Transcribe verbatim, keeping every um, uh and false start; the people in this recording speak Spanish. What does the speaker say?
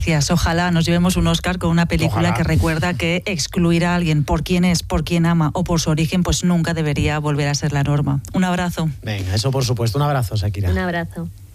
Ojalá nos llevemos un Oscar con una película Ojalá. que recuerda que excluir a alguien por quién es, por quién ama o por su origen, pues nunca debería volver a ser la norma. Un abrazo. Venga, eso por supuesto. Un abrazo, Shakira. Un abrazo.